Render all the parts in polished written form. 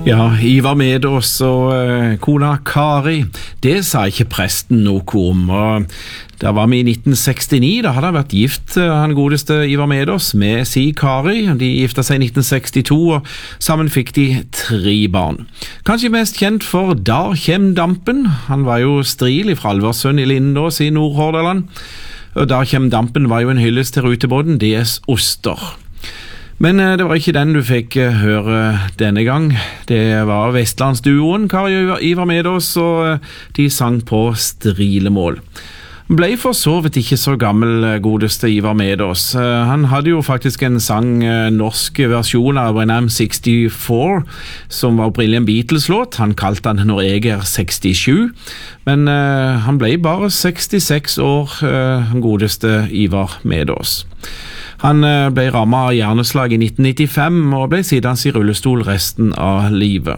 Ja, Ivar Medås og kona Kari, det sa ikke presten noe om, og da var vi i 1969, da hadde han vært gift, han godeste Ivar Medås, med si Kari. De gifta seg i 1962, og sammen fikk de 3 barn. Kanskje mest kjent for Da kjem dampen. Han var jo stril fra Alversund i Lindås i Nord-Hordaland, og Da kjem dampen var jo en hyllest til rutebåten DS Oster. Men det var ikke den du fikk høre denne gang. Det var Vestlandsduoen, Kari og Ivar Medås, og de sang på strilemål. Han ble for så vidt ikke så gammel, godeste Ivar Medås. Han hadde jo faktisk en norsk versjon av When I'm 64, som var opprinnelig en Beatles-låt. Han kalte han Når jeg er 67, men han ble bare 66 år, godeste Ivar Medås. Han ble rammet av hjerneslag i 1995 og ble siddende i rullestol resten av livet.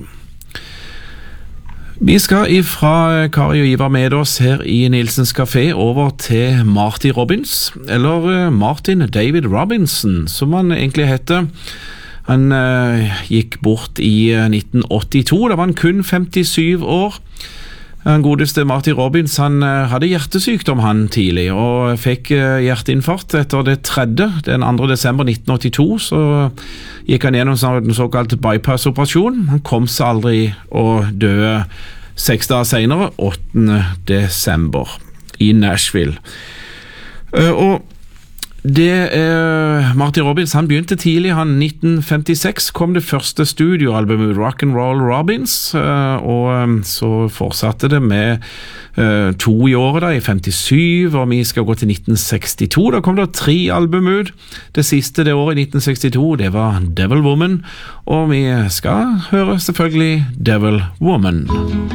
Vi skal ifra Kari og Ivar Medås her i Nilsens Café over til Marty Robbins, eller Martin David Robinson, som han egentlig heter. Han gikk bort i 1982, da var han kun 57 år. Den godeste Marty Robbins, han hadde hjertesykdom han tidlig, og fikk hjerteinfarkt etter det 2. desember 1982, så gikk han gjennom en såkalt bypass-operasjon. Han kom seg aldri og døde 6 dager senere, 8. desember, i Nashville. Og Marty Robbins, han begynte tidlig. 1956 kom det første studioalbumet Rock'n'Roll Robbins, og så fortsatte det med 2 i året da, i 57, og vi skal gå til 1962. Da kom det 3 album ut. Det siste det året i 1962, det var Devil Woman, og vi skal høre selvfølgelig Devil Woman.